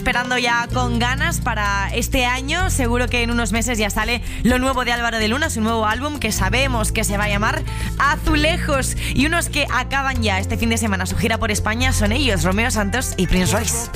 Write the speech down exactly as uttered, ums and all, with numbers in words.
esperando ya con ganas para este año. Seguro que en unos meses ya sale lo nuevo de Álvaro de Luna, su nuevo álbum que sabemos que se va a llamar Azulejos. Y unos que acaban ya este fin de semana su gira por España son ellos, Romeo Santos y Prince Royce.